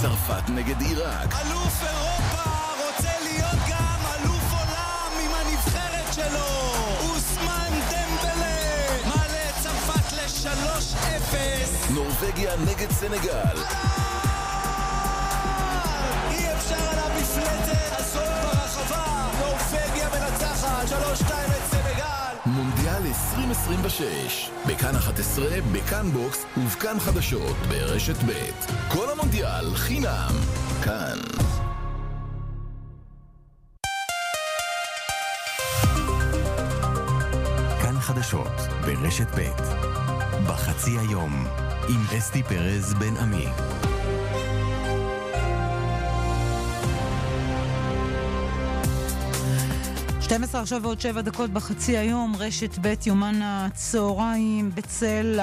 צרפת נגד עיראק. אלוף אירופה רוצה להיות גם אלוף עולם עם הנבחרת שלו. אוסמן דמבלה מעלה את צרפת ל-3-0. נורווגיה נגד סנגל. אי אפשר על המפלצת הזאת ברחבה. נורווגיה מנצחת 3-2 את סנגל. מונדיאל 2026 בכאן 11, בכאן בוקס ובכאן חדשות ברשת ב'. כל המונדיאל חינם כאן. כאן חדשות ברשת ב' בחצי היום עם אסתי פרז בן עמי. 12 עכשיו ועוד 7 דקות בחצי היום, רשת ב' יומן הצהריים בצל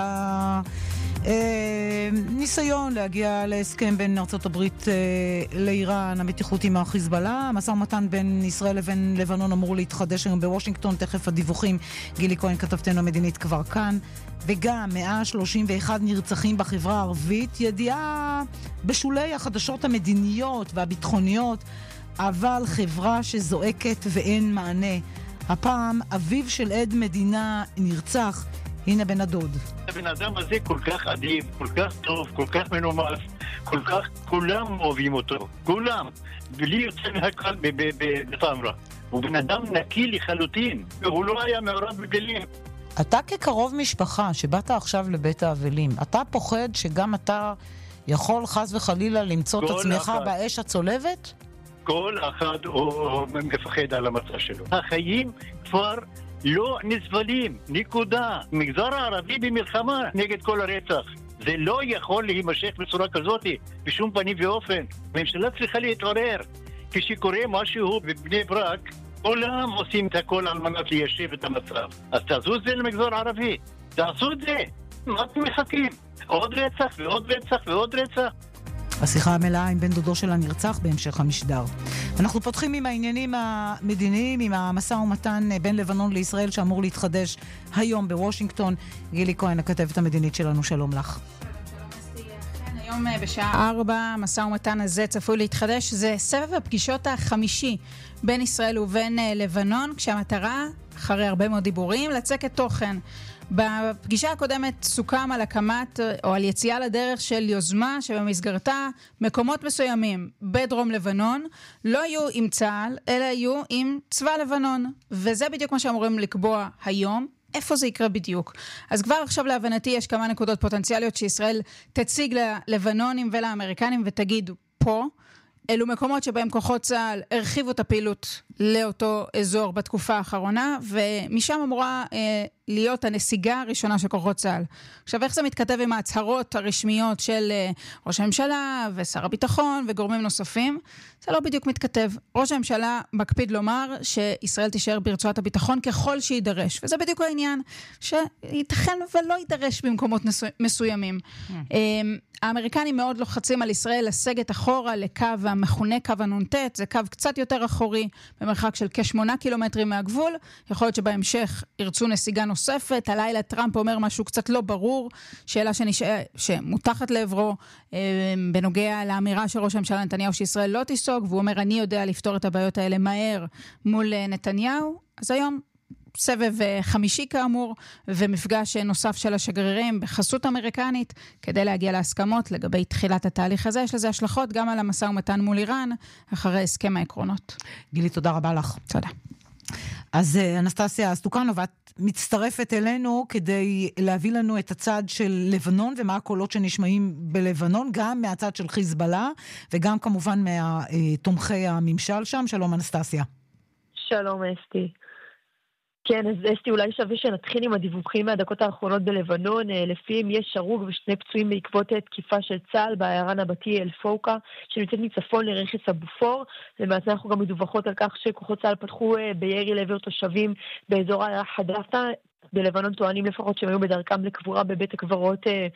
ניסיון להגיע להסכם בין ארצות הברית לאיראן, המתיחות עם החיזבאללה. המשא ומתן בין ישראל לבין לבנון אמור להתחדש היום בוושינגטון, תכף הדיווחים. גילי כהן כתבתנו המדינית כבר כאן. וגם 131 נרצחים בחברה הערבית, ידיעה בשולי החדשות המדיניות והביטחוניות, אבל חברה שזועקת ואין מענה. הפעם אביו של עד מדינה נרצח. הנה בן הדוד. הבן אדם הזה כל כך עדיף, כל כך טוב, כל כך מנומס, כל כך, כולם אוהבים אותו, כולם, בלי יוצא מהקל בתמרה. הוא בן אדם נקי לחלוטין, והוא לא היה מעורב בגלים. אתה כקרוב משפחה שבאת עכשיו לבית האבלים, אתה פוחד שגם אתה יכול חס וחלילה למצוא את עצמך באש הצולבת? כל אחד הוא מפחד על המצע שלו. החיים כבר לא נסבלים, נקודה. המגזר הערבי במלחמה נגד כל הרצח. זה לא יכול להימשך בצורה כזאת, בשום פנים ואופן. הממשלה צריכה להתעורר. כשקורה משהו בבני ברק, כולם עושים את הכל על מנת ליישב את המצב. אז תעשו את זה למגזר הערבי. תעשו את זה. מה אתם מחכים? עוד רצח ועוד רצח ועוד רצח. השיחה המלאה עם בן דודו של הנרצח בהמשך המשדר. אנחנו פותחים עם העניינים המדיניים, עם המשא ומתן בין לבנון לישראל שאמור להתחדש היום בוושינגטון. גילי כהן, הכתבת המדינית שלנו, שלום לך. היום בשעה 4 המשא ומתן הזה צפוי להתחדש. זה סבב הפגישות החמישי בין ישראל ובין לבנון, כשהמטרה, אחרי הרבה מאוד דיבורים, לצקת תוכן. בפגישה הקודמת סוכם על הקמת או על יציאה לדרך של יוזמה שבמסגרתה מקומות מסוימים בדרום לבנון לא יהיו עם צה"ל, אלא יהיו עם צבא לבנון. וזה בדיוק מה שאמורים לקבוע היום. איפה זה יקרה בדיוק? אז כבר עכשיו להבנתי יש כמה נקודות פוטנציאליות שישראל תציג ללבנונים ולאמריקנים ותגיד פה. אלו מקומות שבהם כוחות צה"ל הרחיבו את הפעילות לאותו אזור בתקופה האחרונה, ומשם אמורה להיות הנסיגה הראשונה של כוחות צה"ל. עכשיו, איך זה מתכתב עם ההצהרות הרשמיות של ראש הממשלה ושר הביטחון וגורמים נוספים? זה לא בדיוק מתכתב. ראש הממשלה מקפיד לומר שישראל תישאר ברצועת הביטחון ככל שידרש, וזה בדיוק העניין, שייתכן ולא יידרש במקומות מסוימים. האמריקנים מאוד לוחצים על ישראל לסגת אחורה לקו המכונה קו הנ"ט, זה קו קצת יותר אחורי, במרחק של כ8 קילומטרים מהגבול. יכול להיות שבהמשך ירצו נסיגה נוספת. הלילה טראמפ אומר משהו קצת לא ברור, שאלה שמותחת לעברו בנוגע לאמירה של ראש הממשלה נתניהו שישראל לא תיסוג, והוא אומר אני יודע לפתור את הבעיות האלה מהר מול נתניהו. אז היום סבב חמישי כאמור, ומפגש נוסף של השגרירים בחסות אמריקנית, כדי להגיע להסכמות לגבי תחילת התהליך הזה. יש לזה השלכות גם על המשא ומתן מול איראן, אחרי הסכם העקרונות. גילי, תודה רבה לך. תודה. אז אנסטסיה סטוקנוב, את מצטרפת אלינו כדי להביא לנו את הצד של לבנון, ומה הקולות שנשמעים בלבנון, גם מהצד של חיזבאללה, וגם כמובן מהתומכי הממשל שם. שלום אנסטסיה. שלום אסתי. כן, אז אסתי, אולי שווה שנתחיל עם הדיווחים מהדקות האחרונות בלבנון. לפיהם יש הרוג ושני פצועים בעקבות תקיפה של צה"ל בעיירה נבטי אל-פוקה, שנמצאת מצפון לרכס הבופור. למעשה אנחנו גם מדווחות על כך שכוחות צה"ל פתחו בירי לעבר תושבים באזור העיירה חדאתה. בלבנון טוענים לפחות שהם היו בדרכם לקבורה בבית הקברות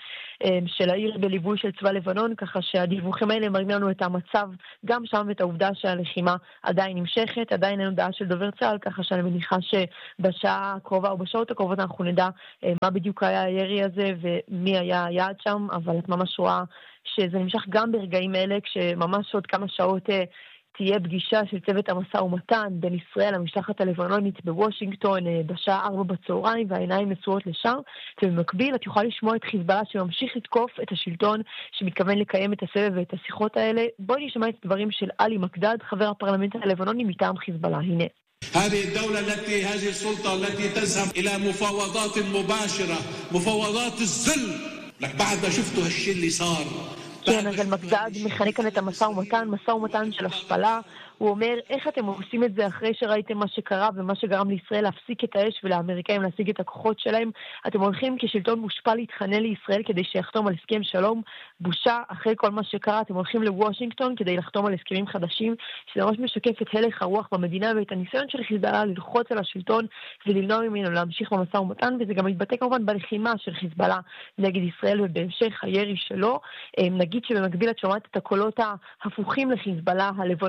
של העיר בליווי של צבא לבנון, ככה שהדיווחים האלה מראים לנו את המצב גם שם ואת העובדה שהלחימה עדיין נמשכת, עדיין אין הודעה של דובר צה"ל, ככה שאני מניחה שבשעה הקרובה או בשעות הקרובות אנחנו נדע מה בדיוק היה הירי הזה ומי היה היעד שם, אבל את ממש רואה שזה נמשך גם ברגעים אלה, כשממש עוד כמה שעות תהיה פגישה של צוות המשא ומתן בין ישראל למשלחת הלבנונית בוושינגטון בשעה 4 בצהריים, והעיניים נשואות לשם, ובמקביל את יכולה לשמוע את חיזבאללה שממשיך לתקוף את השלטון שמתכוון לקיים את הסבב ואת השיחות האלה. בואי נשמע את הדברים של עלי מקדד, חבר הפרלמנט הלבנוני מטעם חיזבאללה. הנה. هذه الدولة هذه السلطة التي تذهب إلى مفاوضات مباشرة مفاوضات الذل لك بعد ما شفتوا هالشيء اللي صار. כן, אז אל-מקדד מכנה כאן את המשא ומתן, משא ומתן של השפלה. הוא אומר, איך אתם עושים את זה אחרי שראיתם מה שקרה ומה שגרם לישראל להפסיק את האש ולאמריקאים להשיג את הכוחות שלהם? אתם הולכים כשלטון מושפל להתחנן לישראל כדי שיחתום על הסכם שלום? בושה, אחרי כל מה שקרה, אתם הולכים לוושינגטון כדי לחתום על הסכמים חדשים, שזה ממש משקף את הלך הרוח במדינה ואת הניסיון של חיזבאללה ללחוץ על השלטון ולמנוע ממנו להמשיך במשא ומתן, וזה גם מתבטא כמובן בלחימה של חיזבאללה נגד ישראל ובהמשך הירי שלו. נגיד שבמקביל את שומעת את הקולות ההפוכים לחיזבאללה,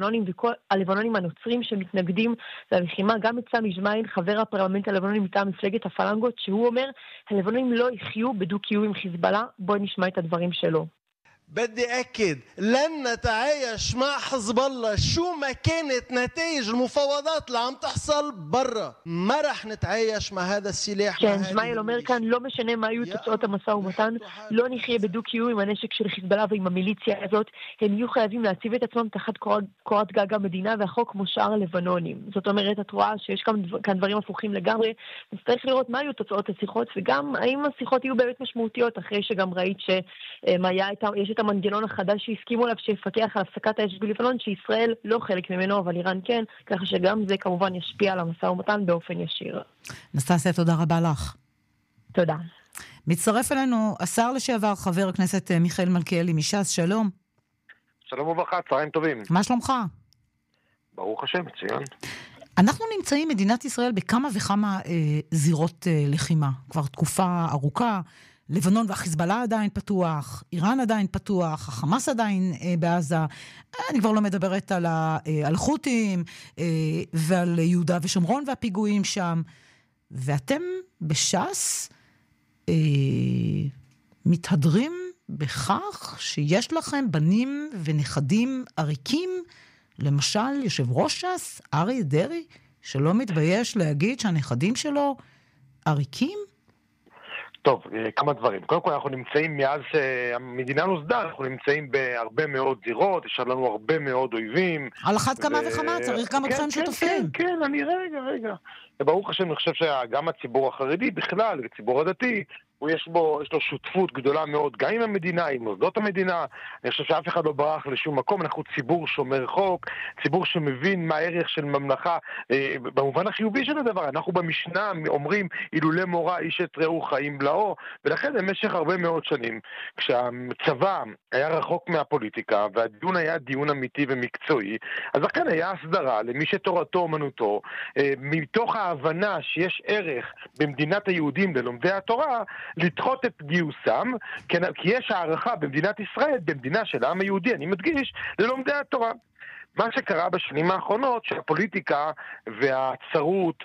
הלבנונים הנוצרים שמתנגדים ללחימה, גם את סמי ג'מאיל, חבר הפרלמנט הלבנוני מטעם מפלגת הפלנגות, שהוא אומר, הלבנונים לא יחיו בדו-קיום עם חיזבאללה. בואי נשמע את הדברים שלו. بدي أكد لن نتعايش مع حزب الله شو ما كانت نتائج المفاوضات اللي عم تحصل برا. ما رح נתעייש مع هذا السلاح. כן, ג'מאיל אומר כאן, לא משנה מה היו תוצאות המשא ומתן, לא נחיה בדו-קיום עם הנשק של חיזבאללה ועם המיליציה הזאת. הם יהיו חייבים להציב את עצמם תחת קורת גג המדינה והחוק כמו שאר הלבנונים. זאת אומרת, את רואה שיש כאן דברים הפוכים לגמרי. נצטרך לראות מה היו תוצאות השיחות, וגם האם השיחות יהיו באמת משמעותיות, אחרי שגם ראית שיש את המנגנון החדש שהסכימו עליו שיפקח על הפסקת האש בלבנון, שישראל לא חלק ממנו, אבל איראן כן, ככה שגם זה כמובן ישפיע על המשא ומתן באופן ישיר. נסטסיה, תודה רבה לך. תודה. מצטרף אלינו השר לשעבר, חבר הכנסת מיכאל מלכיאלי מש"ס, שלום. שלום וברכה, צהריים טובים. מה שלומך? ברוך השם, מצוין. אנחנו נמצאים, מדינת ישראל, בכמה וכמה זירות לחימה, כבר תקופה ארוכה. לבנון והחיזבאללה עדיין פתוח, איראן עדיין פתוח, החמאס עדיין בעזה, אני כבר לא מדברת על חות'ים ועל יהודה ושומרון והפיגועים שם, ואתם בש"ס מתהדרים בכך שיש לכם בנים ונכדים עריקים, למשל יושב ראש ש"ס, אריה דרעי, שלא מתבייש להגיד שהנכדים שלו עריקים? טוב, כמה דברים. קודם כל אנחנו נמצאים מאז שהמדינה נוסדה, אנחנו נמצאים בהרבה מאוד זירות, יש לנו הרבה מאוד אויבים. על אחת כמה וכמה, צריך גם אתכם שותפים. כן, רגע. ברוך השם, אני חושב שגם הציבור החרדי בכלל, הציבור הדתי, יש לו שותפות גדולה מאוד, גם עם המדינה, עם מוסדות המדינה. אני חושב שאף אחד לא ברח לשום מקום, אנחנו ציבור שומר חוק, ציבור שמבין מה הערך של ממלכה, במובן החיובי של הדבר. אנחנו במשנה אומרים, אילולא מורא איש את רעהו חיים בלעו, ולכן במשך הרבה מאוד שנים, כשהצבא היה רחוק מהפוליטיקה, והדיון היה דיון אמיתי ומקצועי, אז לכן היה הסדרה למי שתורתו אומנותו, מתוך ההבנה שיש ערך במדינת היהודים ללומדי התורה, לדחות את גיוסם, כי יש הערכה במדינת ישראל, במדינה של העם היהודי, אני מדגיש, ללומדי התורה. מה שקרה בשנים האחרונות, שהפוליטיקה והצרות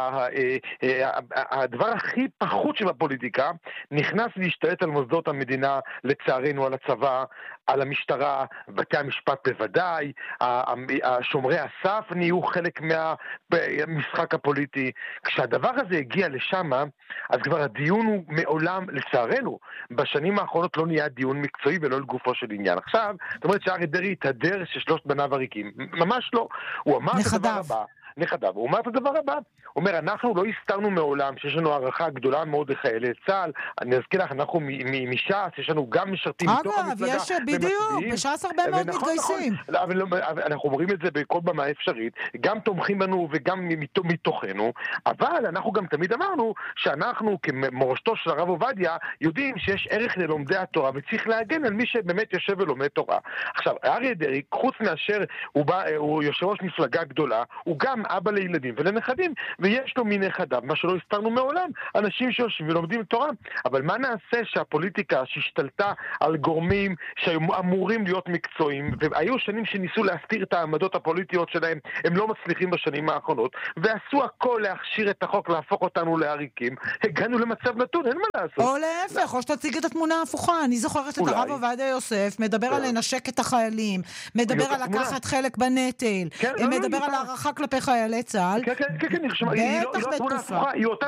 והדבר הכי פחות שבפוליטיקה נכנס להשתלט על מוסדות המדינה, לצערנו על הצבא, על המשטרה, בתי המשפט בוודאי, שומרי הסף נהיו חלק מהמשחק הפוליטי. כשהדבר הזה הגיע לשם, אז כבר הדיון הוא מעולם, לצערנו, בשנים האחרונות לא נהיה דיון מקצועי ולא לגופו של עניין. עכשיו, זאת אומרת שאריה דרעי התהדר ששלושת בניו עריקים. ממש לא. הוא אמר את הדבר הבא. נכדיו. הוא אומר את הדבר הבא. הוא אומר, אנחנו לא הסתרנו מעולם שיש לנו הערכה גדולה מאוד לחיילי צה"ל. אני אזכיר לך, אנחנו מש"ס, יש לנו גם משרתים מתוך המפלגה. אגב, יש בדיוק, בש"ס הרבה מאוד מתגייסים. אנחנו אומרים את זה בכל במה אפשרית, גם תומכים בנו וגם מתוכנו, אבל אנחנו גם תמיד אמרנו שאנחנו כמורשתו של הרב עובדיה יודעים שיש ערך ללומדי התורה וצריך להגן על מי שבאמת יושב ולומד תורה. עכשיו, אריה דרעי, חוץ מאשר הוא יושב ראש מפלגה גדולה, הוא גם אבא לילדים ולנכדים, ויש לו מנכדיו, מה שלא הסתרנו מעולם, אנשים שיושבים ולומדים תורה. אבל מה נעשה שהפוליטיקה שהשתלטה על גורמים שאמורים להיות מקצועיים, והיו שנים שניסו להסתיר את העמדות הפוליטיות שלהם, הם לא מצליחים בשנים האחרונות, ועשו הכל להכשיר את החוק, להפוך אותנו לעריקים, הגענו למצב נתון, אין מה לעשות. או להפך, או שתציג את התמונה ההפוכה. אני זוכרת את הרב עובדיה יוסף, מדבר על לנשק את החיילים, מדבר על לקחת חלק בנטל, מדבר על הערכה כלפי חיילי צה"ל. בטח בתקופה.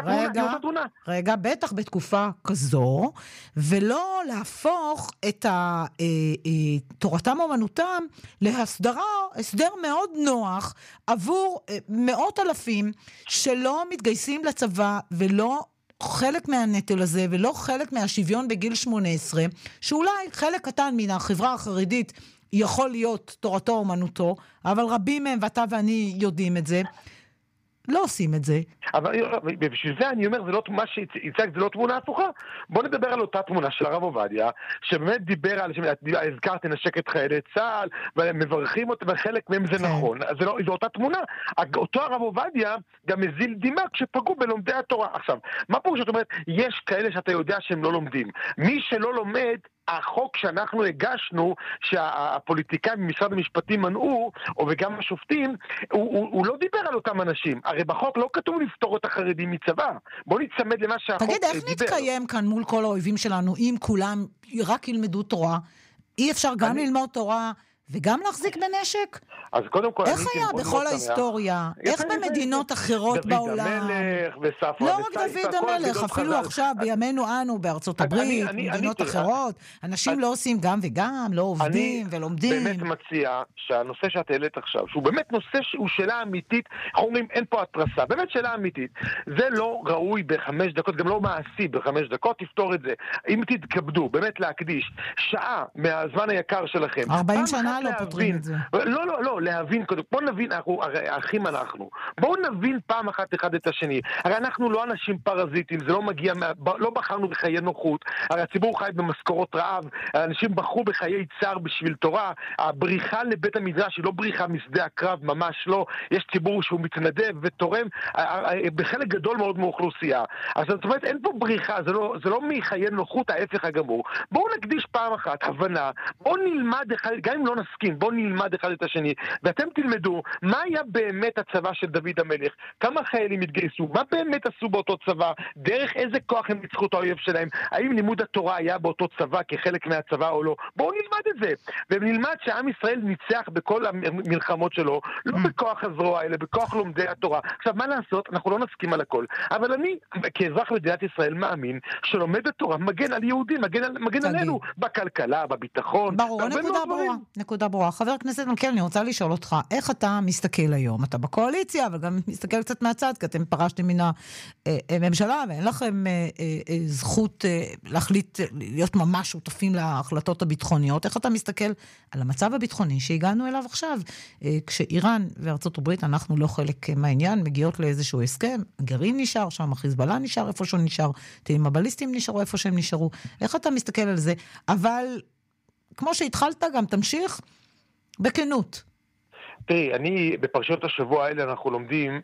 רגע, בטח בתקופה כזו, ולא להפוך את תורתם אומנותם הסדר מאוד נוח עבור מאות אלפים שלא מתגייסים לצבא ולא חלק מהנטל הזה ולא חלק מהשוויון בגיל 18, שאולי חלק קטן מן החברה החרדית יכול להיות תורתו אומנותו, אבל רבים מהם ואתה ואני יודעים את זה, לא עושים את זה. אבל בשביל זה אני אומר, זה לא, מה שהצג זה לא תמונה הפוכה. בוא נדבר על אותה תמונה של הרב עובדיה, שבאמת דיבר על, הזכרת נשק את חיילי צה"ל, ומברכים אותם, וחלק מהם זה נכון. זו אותה תמונה. אותו הרב עובדיה גם מזיל דמעה כשפגעו בלומדי התורה. עכשיו, מה פה שאת אומרת, יש כאלה שאתה יודע שהם לא לומדים. מי שלא לומד, החוק שאנחנו הגשנו, שהפוליטיקאים במשרד המשפטים מנעו, וגם השופטים, הוא לא דיבר על אותם אנשים. הרי בחוק לא כתוב לפתור את החרדים מצבא. בוא נצמד למה שהחוק דיבר. תגיד, איך נתקיים כאן מול כל האויבים שלנו, אם כולם רק ילמדו תורה? אי אפשר גם ללמוד תורה וגם להחזיק בנשק? אז קודם כל, איך היה בכל ההיסטוריה? איך במדינות אחרות בעולם? דוד המלך וספרא לא רק דוד המלך, אפילו עכשיו בימינו אנו בארצות הברית, במדינות אחרות, אנשים לא עושים גם וגם, לא עובדים ולומדים. אני באמת מציע שהנושא שאת העלית עכשיו, שהוא באמת נושא שהוא שאלה אמיתית, אנחנו אומרים אין פה התרסה, באמת שאלה אמיתית, זה לא ראוי ב5 דקות, גם לא מעשי ב5 דקות, תפתור את זה. אם תתכבדו, באמת להקדיש שעה מהזמן היקר שלכם. 40 שנה לא פותרים את זה. לא, להבין, בואו נבין, האחים אנחנו. בואו נבין פעם אחת אחד את השני. הרי אנחנו לא אנשים פרזיטים, זה לא מגיע, לא בחרנו בחיי נוחות, הרי הציבור חי במשכורות רעב, אנשים בחרו בחיי צער בשביל תורה, הבריחה לבית המדרש היא לא בריחה משדה הקרב, ממש לא, יש ציבור שהוא מתנדב ותורם בחלק גדול מאוד מאוכלוסייה. אז זאת אומרת, אין פה בריחה, זה לא מחיי נוחות, ההפך הגמור. בואו נקדיש פעם אחת הבנה, בואו נלמד אחד, גם אם לא נסכים, בואו נלמד אחד את השני, ואתם תלמדו מה היה באמת הצבא של דוד המלך, כמה חיילים התגייסו, מה באמת עשו באותו צבא, דרך איזה כוח הם ניצחו את האויב שלהם, האם לימוד התורה היה באותו צבא כחלק מהצבא או לא. בואו נלמד את זה, ונלמד שעם ישראל ניצח בכל המלחמות שלו, לא בכוח הזרוע, אלא בכוח לומדי התורה. עכשיו, מה לעשות? אנחנו לא נסכים על הכל, אבל אני, כאזרח מדינת ישראל, מאמין שלומד התורה מגן על יהודים, מגן עלינו, בכלכלה, בביטחון. ברור, נקודה ברורה. חבר הכנסת מלכיאלי, אני רוצה לשאול אותך, איך אתה מסתכל היום? אתה בקואליציה, אבל גם מסתכל קצת מהצד, כי אתם פרשתם מן הממשלה, ואין לכם זכות להחליט, להיות ממש שותפים להחלטות הביטחוניות. איך אתה מסתכל על המצב הביטחוני שהגענו אליו עכשיו? כשאיראן וארצות הברית, אנחנו לא חלק מהעניין, מגיעות לאיזשהו הסכם, גרעין נשאר שם, החיזבאללה נשאר איפה שהוא נשאר, טילים הבליסטיים נשארו איפה שהם נשארו. איך אתה מסתכל על זה? אבל כמו שהתחלת, גם תמשיך בכנות. תראי, בפרשיות השבוע האלה אנחנו לומדים,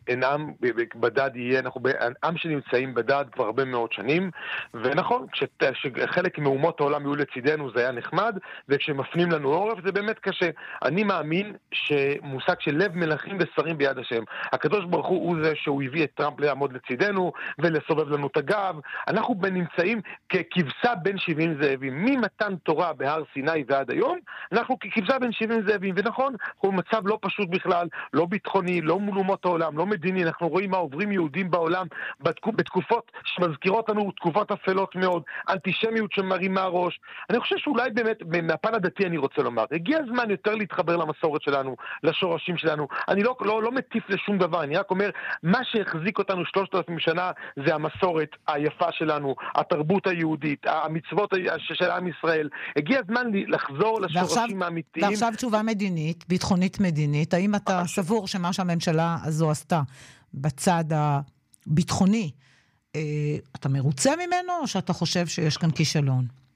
בדד יהיה, אנחנו עם שנמצאים בדד כבר הרבה מאוד שנים, ונכון, כשחלק מאומות העולם יהיו לצידנו זה היה נחמד, וכשמפנים לנו עורף זה באמת קשה. אני מאמין שמושג של לב מלכים ושרים ביד השם. הקדוש ברוך הוא זה שהוא הביא את טראמפ לעמוד לצידנו, ולסובב לנו את הגב. אנחנו נמצאים ככבשה בין 70 זאבים. ממתן תורה בהר סיני ועד היום, אנחנו ככבשה בין 70 זאבים, ונכון, הוא מצב לא פשוט בכלל, לא ביטחוני, לא מול אומות העולם, לא מדיני. אנחנו רואים מה עוברים יהודים בעולם בתקופות שמזכירות לנו תקופות אפלות מאוד, אנטישמיות שמרימה ראש. אני חושב שאולי באמת, מהפן הדתי אני רוצה לומר, הגיע הזמן יותר להתחבר למסורת שלנו, לשורשים שלנו. אני לא מטיף לשום דבר, אני רק אומר, מה שהחזיק אותנו 3,000 שנה זה המסורת היפה שלנו, התרבות היהודית, המצוות של עם ישראל. הגיע הזמן לחזור לשורשים האמיתיים. ועכשיו תשובה מדינית, ביטחונית מדינית, האם אתה סבור שמה שהממשלה הזו עשתה בצד הביטחוני, אתה מרוצה ממנו או שאתה חושב שיש כאן כישלון?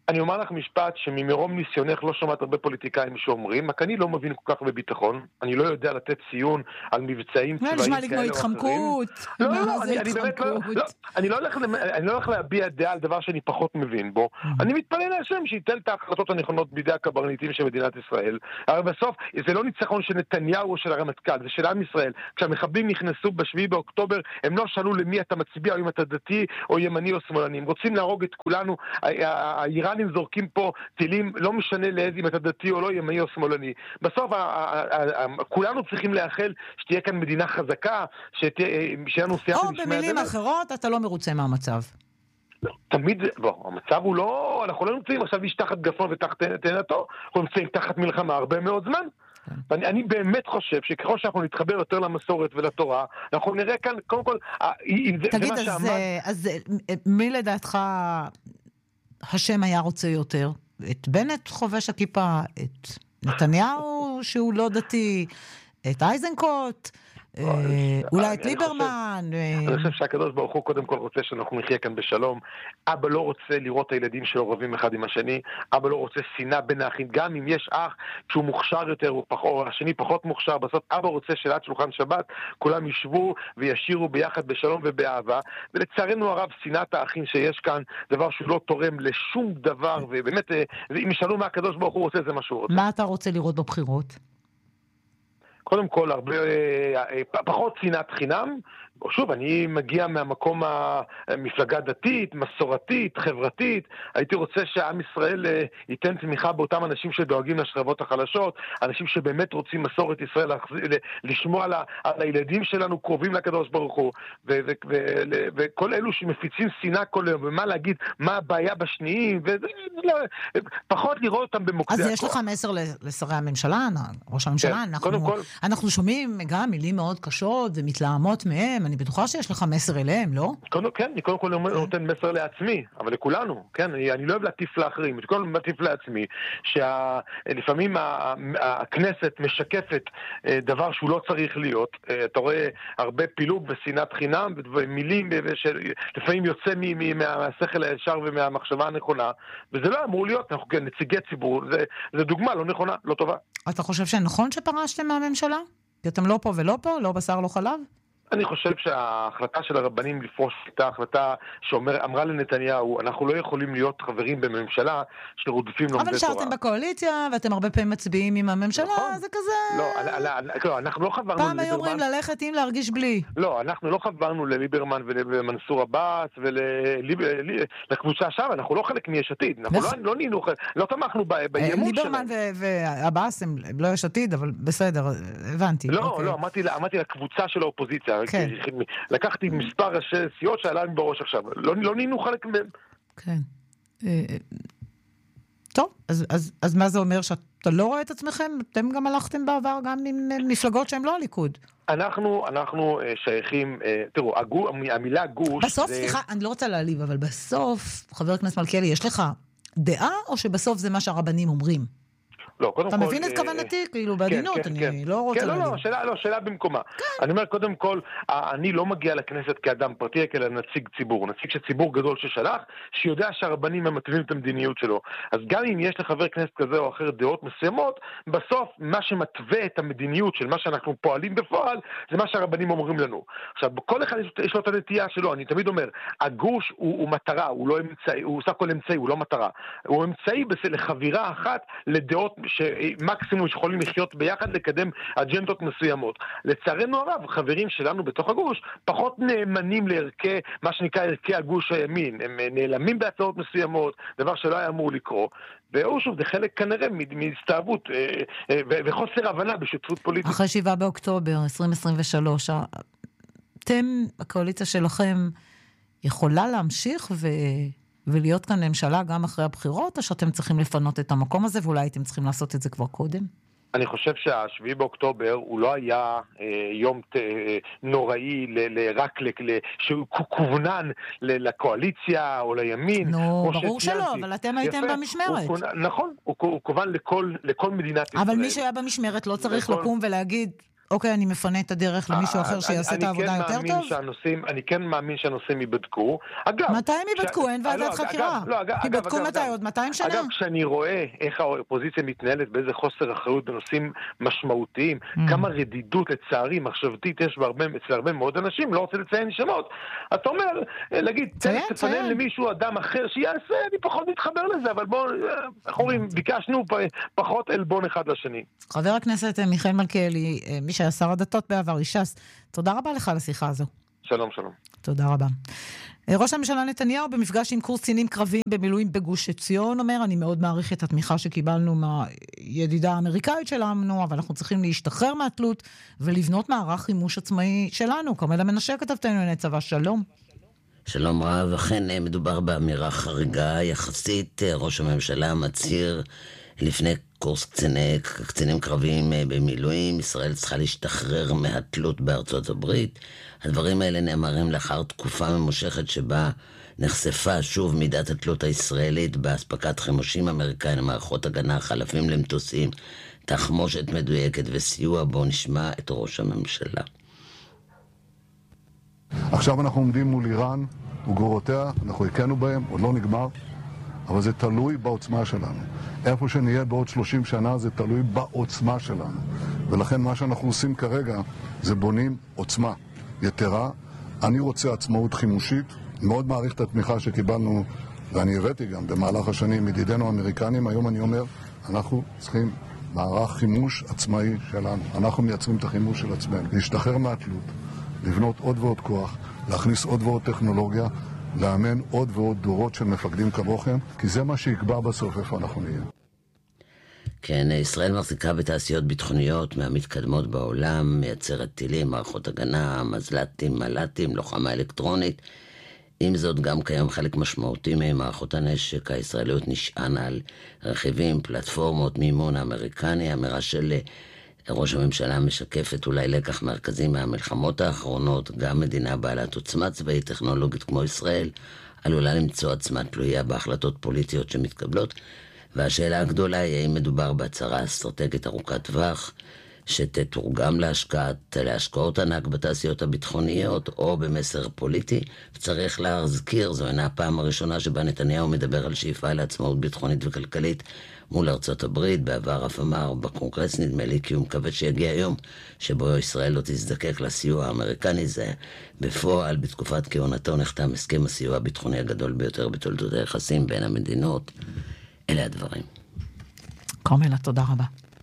אני אומר לך משפט שממרום ניסיונך לא שמעת הרבה פוליטיקאים שאומרים, רק אני לא מבין כל כך בביטחון, אני לא יודע לתת ציון על מבצעים צבאיים כאלה או אחרים. נשמע לי כמו התחמקות. לא, אני באמת לא, אני לא הולך להביע דעה על דבר שאני פחות מבין בו. אני מתפלל להשם שייתן את ההחלטות הנכונות בידי הקברניטים של מדינת ישראל. הרי בסוף, זה לא ניצחון של נתניהו או של הרמטכ"ל, זה של עם ישראל. כשהמחבלים נכנסו ב7 באוקטובר, הם לא שאלו למי אתה מצביע, או אם אתה דתי או ימני או שמאלני. הם רוצים להרוג את כולנו. האיראנים זורקים פה טילים, לא משנה לאיזה אם אתה דתי או לא, ימני או שמאלני. בסוף, כולנו צריכים לאחל שתהיה כאן מדינה חזקה, שיהיה לנו סייעת או במילים אחרות, אתה לא מרוצה מהמצב. תמיד, המצב הוא לא, אנחנו לא נמצאים עכשיו איש תחת גפנו ותחת תאנתו, אנחנו נמצאים תחת מלחמה הרבה מאוד זמן. ואני באמת חושב שככל שאנחנו נתחבר יותר למסורת ולתורה, אנחנו נראה כאן, קודם כל, תגיד, אז מי לדעתך השם היה רוצה יותר? את בנט חובש הכיפה, את נתניהו שהוא לא דתי, את אייזנקוט, אולי את ליברמן. אני חושב שהקדוש ברוך הוא קודם כל רוצה שאנחנו נחיה כאן בשלום. אבא לא רוצה לראות את הילדים שלו רבים אחד עם השני, אבא לא רוצה שנאה בין האחים, גם אם יש אח שהוא מוכשר יותר או השני פחות מוכשר, בסוף אבא רוצה שעד שולחן שבת כולם ישבו וישירו ביחד בשלום ובאהבה, ולצערנו הרב שנאת האחים שיש כאן דבר שהוא לא תורם לשום דבר, ובאמת אם ישאלו מה הקדוש ברוך הוא רוצה, זה מה שהוא רוצה. מה אתה רוצה לראות בבחירות? קודם כל, פחות שנאת חינם. שוב, אני מגיע מהמקום המפלגה דתית, מסורתית, חברתית. הייתי רוצה שהעם ישראל ייתן תמיכה באותם אנשים שדואגים לשכבות החלשות, אנשים שבאמת רוצים מסורת ישראל לשמוע על הילדים שלנו קרובים לקדוש ברוך הוא, וכל אלו שמפיצים שנאה כל היום, ומה להגיד, מה הבעיה בשניים, פחות לראות אותם במוקדי הכוח. אז יש לך מסר לשרי הממשלה, ראש הממשלה, אנחנו שומעים גם מילים מאוד קשות ומתלהמות מהם, אני בטוחה שיש לך מסר אליהם, לא? כן, אני קודם כל נותן מסר לעצמי, אבל לכולנו, כן, אני לא אוהב להטיף לאחרים, אני קודם כל להטיף לעצמי, שלפעמים הכנסת משקפת דבר שהוא לא צריך להיות, אתה רואה הרבה פילוג ושנאת חינם, ומילים שלפעמים יוצא מהשכל הישר ומהמחשבה הנכונה, וזה לא אמור להיות, אנחנו נציגי ציבור, זה דוגמה לא נכונה, לא טובה. אתה חושב שנכון שפרשתם מהממשלה? כי אתם לא פה ולא פה, לא בשר לא חלב? אני חושב שההחלטה של הרבנים לפרוש הייתה החלטה שאמרה לנתניהו, אנחנו לא יכולים להיות חברים בממשלה שרודפים לומדי תורה. אבל שרתם בקואליציה, ואתם הרבה פעמים מצביעים עם הממשלה, זה כזה... לא, אנחנו לא חברנו פעם היו אומרים ללכת עם להרגיש בלי. לא, אנחנו לא חברנו לליברמן ולמנסור עבאס ולקבוצה שם, אנחנו לא חלק מיש עתיד, אנחנו לא תמכנו באימון שלהם. ליברמן ועבאס הם לא יש עתיד, אבל בסדר, הבנתי. לא, אמרתי לקבוצה של האופוזיציה. כן. לקחתי מספר ראשי סיעות שעלה לי בראש עכשיו. לא נינו חלק מהם. כן. טוב, אז מה זה אומר שאתה לא רואה את עצמכם? אתם גם הלכתם בעבר גם עם מפלגות שהן לא הליכוד. אנחנו שייכים, תראו, המילה גוש... בסוף, סליחה, אני לא רוצה להעליב, אבל בסוף, חבר הכנסת מלכיאלי, יש לך דעה או שבסוף זה מה שהרבנים אומרים? לא, קודם אתה כל... מבין את כוונתי? כאילו בעדינות, אני לא רוצה להגיד. לא, שאלה במקומה. אני אומר, קודם כל, אני לא מגיע לכנסת כאדם פרטי, אלא נציג ציבור. נציג שציבור גדול ששלח, שיודע שהרבנים הם מתווים את המדיניות שלו. אז גם אם יש לחבר כנסת כזה או אחר דעות מסוימות, בסוף מה שמתווה את המדיניות של מה שאנחנו פועלים בפועל, זה מה שהרבנים אומרים לנו. עכשיו, כל אחד יש לו את הנטייה שלו. אני תמיד אומר, הגוש הוא מטרה, הוא לא אמצעי, הוא סך הכל אמצעי, הוא לא מטרה. הוא אמצעי לחבירה אחת לדעות שמקסימום שיכולים לחיות ביחד לקדם אג'נדות מסוימות. לצערנו הרב, חברים שלנו בתוך הגוש פחות נאמנים לערכי, מה שנקרא ערכי הגוש הימין. הם נעלמים בהצעות מסוימות, דבר שלא היה אמור לקרוא. שוב, זה חלק כנראה מהסתאבות וחוסר הבנה בשותפות פוליטית. אחרי 7 באוקטובר 2023, אתם, הקואליציה שלכם, יכולה להמשיך ולהיות כאן ממשלה גם אחרי הבחירות, או שאתם צריכים לפנות את המקום הזה, ואולי הייתם צריכים לעשות את זה כבר קודם? אני חושב שה7 באוקטובר הוא לא היה יום נוראי רק שהוא כוונן לקואליציה או לימין. נו, ברור שלא, אבל אתם הייתם במשמרת. נכון, הוא כוון לכל מדינת ישראל. אבל מי שהיה במשמרת לא צריך לקום ולהגיד, אוקיי, אני מפנה את הדרך למישהו אחר שיעשה את העבודה יותר טוב? אני כן מאמין שהנושאים ייבדקו. אגב... מתי הם ייבדקו? אין ועדת חקירה. ייבדקו מתי? עוד 200 שנה? אגב, כשאני רואה איך האופוזיציה מתנהלת, באיזה חוסר אחריות בנושאים משמעותיים, כמה רדידות לצערי מחשבתית יש אצל הרבה מאוד אנשים, לא רוצה לציין שמות. אתה אומר, להגיד, תפנן למישהו אדם אחר שיעשה, אני פחות מתחבר לזה, אבל בואו, ביקשנו פחות אלבון אחד לשני. חבר הכנסת מיכאל מלכיאלי, מי שהיה שר הדתות בעבר, אישס, תודה רבה לך על השיחה הזו. שלום, שלום. תודה רבה. ראש הממשלה נתניהו במפגש עם קורס קצינים קרביים במילואים בגוש עציון אומר, אני מאוד מעריך את התמיכה שקיבלנו מהידידה האמריקאית שלנו, אבל אנחנו צריכים להשתחרר מהתלות ולבנות מערך חימוש עצמאי שלנו. כרמלה מנשה כתבתנו לענייני צבא, שלום. שלום רב, אכן מדובר באמירה חריגה יחסית. ראש הממשלה מצהיר לפני קורס קצינים קרביים במילואים, ישראל צריכה להשתחרר מהתלות בארצות הברית. הדברים האלה נאמרים לאחר תקופה ממושכת שבה נחשפה שוב מידת התלות הישראלית באספקת חימושים אמריקאים, מערכות הגנה, חלפים למטוסים, תחמושת מדויקת וסיוע. בו נשמע את ראש הממשלה. עכשיו אנחנו עומדים מול איראן וגרורותיה, אנחנו הכנו בהם, עוד לא נגמר, אבל זה תלוי בעוצמה שלנו. איפה שנהיה בעוד 30 שנה זה תלוי בעוצמה שלנו. ולכן מה שאנחנו עושים כרגע זה בונים עוצמה יתרה. אני רוצה עצמאות חימושית, מאוד מעריך את התמיכה שקיבלנו, ואני הבאתי גם במהלך השנים מדידינו האמריקנים. היום אני אומר, אנחנו צריכים מערך חימוש עצמאי שלנו. אנחנו מייצרים את החימוש של עצמנו. להשתחרר מהתלות, לבנות עוד ועוד כוח, להכניס עוד ועוד טכנולוגיה, לאמן עוד ועוד דורות של מפקדים כמוכם, כי זה מה שיקבע בסוף איפה אנחנו נהיה. כן, ישראל מחזיקה בתעשיות ביטחוניות מהמתקדמות בעולם, מייצרת טילים, מערכות הגנה, מזל"טים, מל"טים, לוחמה אלקטרונית. עם זאת, גם קיים חלק משמעותי ממערכות הנשק הישראליות נשען על רכיבים, פלטפורמות, מימון אמריקני. האמירה של ראש הממשלה משקפת אולי לקח מרכזי מהמלחמות האחרונות. גם מדינה בעלת עוצמה צבאית טכנולוגית כמו ישראל עלולה למצוא עצמה תלויה בהחלטות פוליטיות שמתקבלות, והשאלה הגדולה היא האם מדובר בהצהרה אסטרטגית ארוכת טווח שתתורגם להשקעות ענק בתעשיות הביטחוניות או במסר פוליטי. וצריך להזכיר, זו אינה הפעם הראשונה שבה נתניהו מדבר על שאיפה לעצמאות ביטחונית וכלכלית מול ארצות הברית. בעבר אף אמר בקונגרס, נדמה לי, כי הוא מקווה שיגיע היום שבו ישראל לא תזדקק לסיוע האמריקני. זה בפועל בתקופת כהונתו נחתם הסכם הסיוע הביטחוני הגדול ביותר בתולדות היחסים בין המדינות. אלה הדברים. כרמלה, תודה רבה.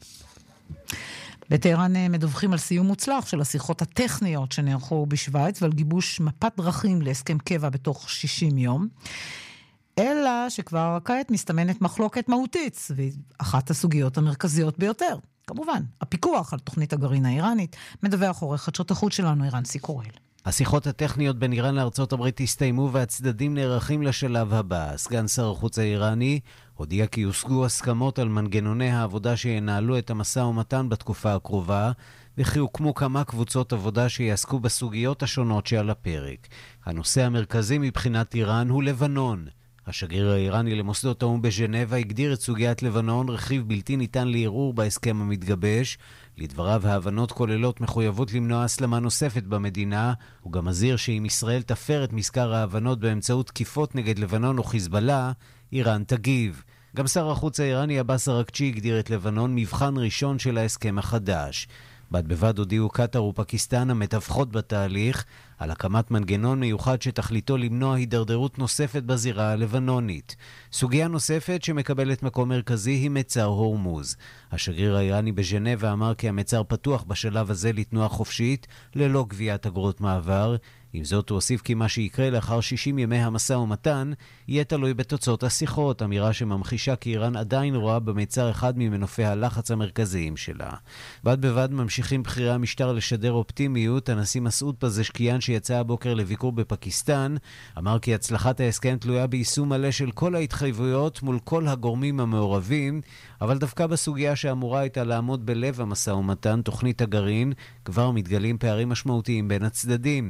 בטהרן מדווחים על סיום מוצלח של השיחות הטכניות שנערכו בשוויץ ועל גיבוש מפת דרכים להסכם קבע בתוך 60 יום. אלא שכבר כעת מסתמנת מחלוקת מהותית סביב אחת הסוגיות המרכזיות ביותר. כמובן, הפיקוח על תוכנית הגרעין האיראנית. מדווח עורך חדשות החוץ שלנו אירן סיקורל. השיחות הטכניות בין איראן לארצות הברית הסתיימו והצדדים נערכים לשלב הבא. סגן שר החוץ האיראני הודיע כי יושגו הסכמות על מנגנוני העבודה שינהלו את המשא ומתן בתקופה הקרובה, וכי הוקמו כמה קבוצות עבודה שיעסקו בסוגיות השונות שעל הפרק. הנושא המרכזי מבחינת איראן הוא לבנון. השגריר האיראני למוסדות האו"ם בז'נבה הגדיר את סוגיית לבנון רכיב בלתי ניתן לערעור בהסכם המתגבש. לדבריו, ההבנות כוללות מחויבות למנוע הסלמה נוספת במדינה. הוא גם מזהיר שאם ישראל תפר את מזכר ההבנות באמצעות תקיפות נגד לבנון או חיזבאללה, איראן תגיב. גם שר החוץ האיראני עבאס אראגצ'י הגדיר את לבנון מבחן ראשון של ההסכם החדש. בד בבד הודיעו קטר ופקיסטן המתווכות בתהליך על הקמת מנגנון מיוחד שתכליתו למנוע הידרדרות נוספת בזירה הלבנונית. סוגיה נוספת שמקבלת מקום מרכזי היא מצר הורמוז. השגריר האיראני בז'נבה אמר כי המצר פתוח בשלב הזה לתנועה חופשית ללא גביית אגרות מעבר. עם זאת הוא הוסיף כי מה שיקרה לאחר 60 ימי המשא ומתן יהיה תלוי בתוצאות השיחות, אמירה שממחישה כי איראן עדיין רואה במצר אחד ממנופי הלחץ המרכזיים שלה. בד בבד ממשיכים בכירי המשטר לשדר אופטימיות. הנשיא מסעוד פזשקיאן שיצא הבוקר לביקור בפקיסטן אמר כי הצלחת ההסכם תלויה ביישום מלא של כל ההתחייבויות מול כל הגורמים המעורבים, אבל דווקא בסוגיה שאמורה הייתה לעמוד בלב המשא ומתן, תוכנית הגרעין, כבר מתגלים פערים משמעותיים בין הצדדים.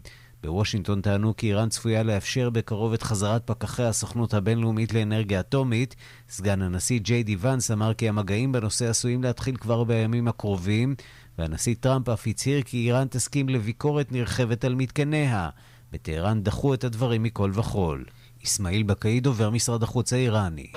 בוושינגטון טענו כי איראן צפויה לאפשר בקרוב את חזרת פקחי הסוכנות הבינלאומית לאנרגיה אטומית. סגן הנשיא ג'יי די ונס אמר כי המגעים בנושא עשויים להתחיל כבר בימים הקרובים, והנשיא טראמפ אף הצהיר כי איראן תסכים לביקורת נרחבת על מתקניה. בטהרן דחו את הדברים מכל וכל. אסמאעיל בקאי, דובר משרד החוץ האיראני.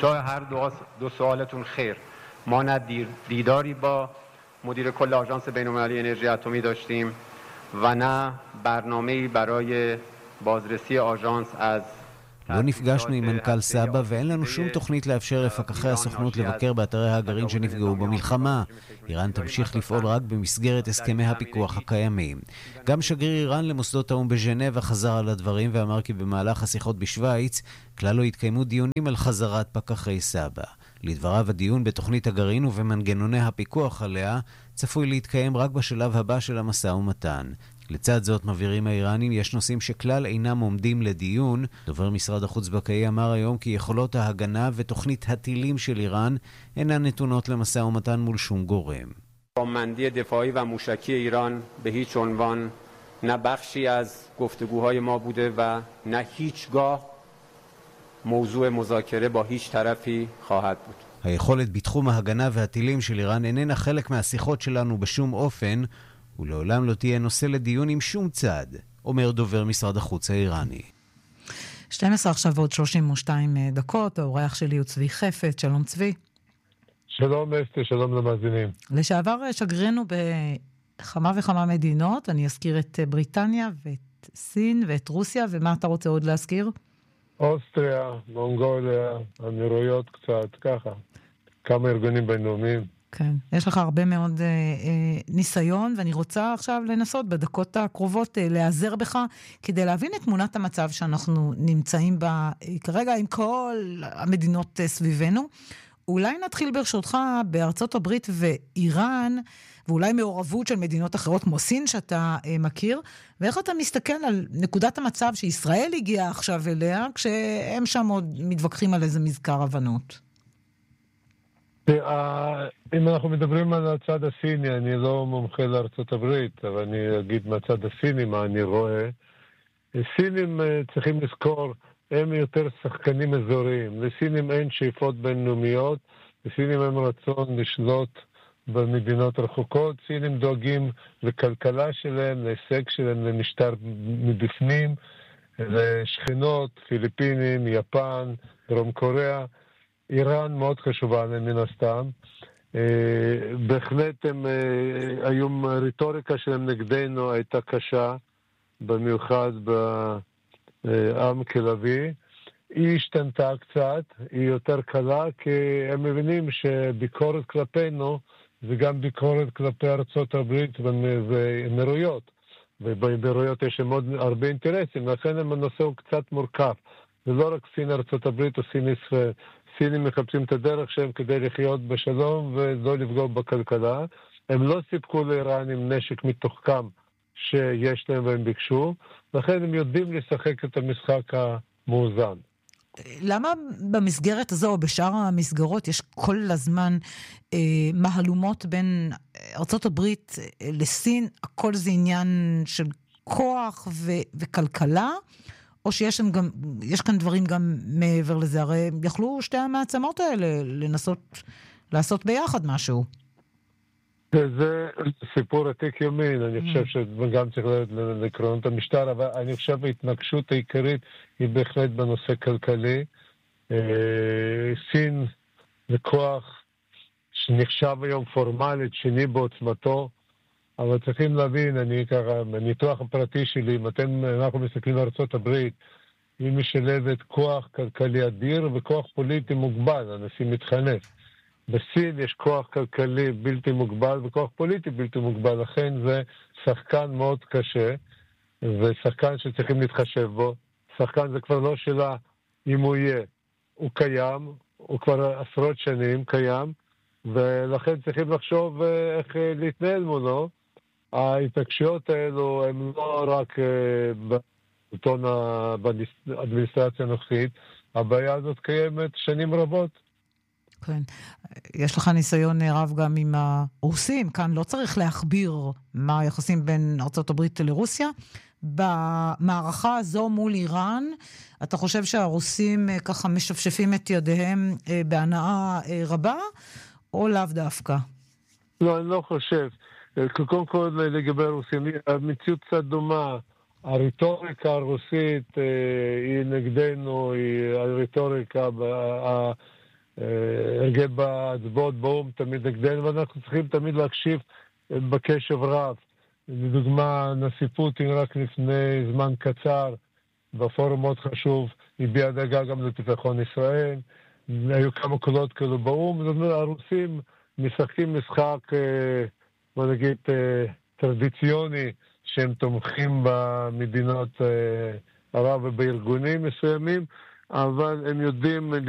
دو سوالتون خیر. ما نه دیداری با مدیر کل آژانس بین‌المللی انرژی اتمی داشتیم و نه برنامه‌ای برای بازرسی آژانس از לא נפגשנו עם מנכ"ל סבא ואין לנו שום תוכנית לאפשר לפקחי הסוכנות לבקר באתרי הגרעין שנפגעו במלחמה. איראן תמשיך לפעול רק במסגרת הסכמי הפיקוח הקיימים. גם שגריר איראן למוסדות האו"ם בז'נבה חזר על הדברים ואמר כי במהלך השיחות בשוויץ כלל לא התקיימו דיונים על חזרת פקחי סבא. לדבריו הדיון בתוכנית הגרעין ובמנגנוני הפיקוח עליה צפוי להתקיים רק בשלב הבא של המשא ומתן. לצד זאת מבהירים האיראנים יש נושאים שכלל אינם עומדים לדיון. דובר משרד החוץ בקאי אמר היום כי יכולות ההגנה ותוכנית הטילים של איראן אינן נתונות למשא ומתן מול שום גורם. توانمندی دفاعی و موشکی ایران به هیچ عنوان نه بخشی از گفتگوهای ما بوده و نه هیچگاه موضوع مذاکره با هیچ طرفی خواهد بود. היכולת בתחום ההגנה והטילים של איראן איננה חלק מהשיחות שלנו בשום אופן, ולעולם לא תהיה נושא לדיון עם שום צד, אומר דובר משרד החוץ האיראני. 12 עכשיו ועוד 32 דקות, האורח שלי הוא צבי חפץ. שלום צבי. שלום אסתי, שלום למאזינים. לשעבר שגרירנו בכמה וכמה מדינות, אני אזכיר את בריטניה ואת סין ואת רוסיה, ומה אתה רוצה עוד להזכיר? אוסטריה, מונגוליה, אמירויות קצת, ככה. כמה ארגונים בינלאומיים. כן, יש לך הרבה מאוד ניסיון, ואני רוצה עכשיו לנסות בדקות הקרובות להיעזר בך, כדי להבין את תמונת המצב שאנחנו נמצאים בה כרגע עם כל המדינות סביבנו. אולי נתחיל ברשותך בארצות הברית ואיראן, ואולי מעורבות של מדינות אחרות כמו סין שאתה מכיר, ואיך אתה מסתכל על נקודת המצב שישראל הגיעה עכשיו אליה, כשהם שם עוד מתווכחים על איזה מזכר הבנות. אם אנחנו מדברים על הצד הסיני, אני לא מומחה לארצות הברית, אבל אני אגיד מהצד הסיני מה אני רואה. סינים צריכים לזכור, הם יותר שחקנים אזוריים. לסינים אין שאיפות בינלאומיות, לסינים הם רצון לשלוט במדינות רחוקות. סינים דואגים לכלכלה שלהם, להישג שלהם, למשטר מבפנים, לשכנות, פיליפינים, יפן, דרום קוריאה. איראן מאוד חשובה מן הסתם. בהחלט הם היום הרטוריקה שלהם נגדנו הייתה קשה, במיוחד בעם כלבי. היא השתנתה קצת, היא יותר קלה, כי הם מבינים שביקורת כלפינו זה גם ביקורת כלפי ארצות הברית ואמירויות. ובאמירויות יש עוד הרבה אינטרסים, לכן הנושא הוא קצת מורכב. זה לא רק סין ארצות הברית או סין ישראל. סינים מחפשים את הדרך שלהם כדי לחיות בשלום ולא לפגוע בכלכלה. הם לא סיפקו לאיראנים נשק מתוחכם שיש להם והם ביקשו, לכן הם יודעים לשחק את המשחק המאוזן. למה במסגרת הזו או בשאר המסגרות יש כל הזמן מהלומות בין ארצות הברית לסין? הכל זה עניין של כוח וכלכלה? או שיש כאן דברים גם מעבר לזה? הרי יכלו שתי המעצמות האלה לנסות לעשות ביחד משהו. זה סיפור עתיק יומין, אני חושב שגם צריך לקרוא את המשטר, אבל אני חושב ההתנגשות העיקרית היא בהחלט בנושא כלכלי. סין זה כוח שנחשב היום פורמלית, שני בעוצמתו, אבל צריכים להבין, אני ככה, בניתוח הפרטי שלי, אם אנחנו מסתכלים בארצות הברית, היא משלבת כוח כלכלי אדיר וכוח פוליטי מוגבל, הנשיא מתחנף. בסין יש כוח כלכלי בלתי מוגבל וכוח פוליטי בלתי מוגבל, לכן זה שחקן מאוד קשה, ושחקן שצריכים להתחשב בו. שחקן זה כבר לא שאלה אם הוא יהיה, הוא קיים, הוא כבר עשרות שנים קיים, ולכן צריכים לחשוב איך להתנהל מולו. ההתעקשויות האלו הן לא רק באדמיניסטרציה הנוכחית, הבעיה הזאת קיימת שנים רבות. כן. יש לך ניסיון רב גם עם הרוסים, כאן לא צריך להכביר מה היחסים בין ארצות הברית לרוסיה, במערכה הזו מול איראן, אתה חושב שהרוסים ככה משפשפים את ידיהם בהנאה רבה, או לאו דווקא? לא, אני לא חושב. קודם כל לגבי הרוסים, המציאות קצת דומה. הרטוריקה הרוסית היא נגדנו, היא הרטוריקה, הרגל בהצבעות באום תמיד נגדנו, ואנחנו צריכים תמיד להקשיב בקשב רב. לדוגמה, נשיא פוטין רק לפני זמן קצר, בפורום מאוד חשוב, הביע דאגה גם לביטחון ישראל, היו כמה קולות כאלו באום, זאת אומרת, הרוסים משחקים משחק, בוא נגיד, טרדיציוני, שהם תומכים במדינות ערב ובארגונים מסוימים, אבל הם יודעים